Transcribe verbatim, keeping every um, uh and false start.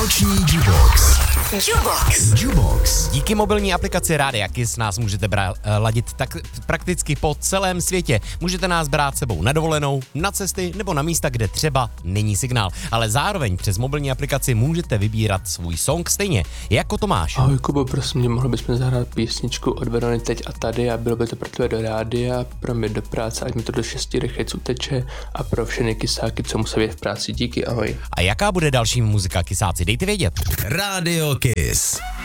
Noční Jukebox. Jukebox. Jukebox. Díky mobilní aplikaci Rádia Kiss nás můžete brát, ladit tak prakticky po celém světě. Můžete nás brát sebou na dovolenou, na cesty nebo na místa, kde třeba není signál. Ale zároveň přes mobilní aplikaci můžete vybírat svůj song stejně jako Tomáš. Ahoj Kubo, prosím mě, mohli bychom zahrát písničku od Verony Teď a tady a bylo by to pro tebe do rádia, pro mě do práce, ať mi to do šesti rychlejc uteče a pro všechny kysáky, co musí být v práci. Díky, ahoj. A jaká bude další muzika, kysáci? Dejte vědět. Rádio Kiss.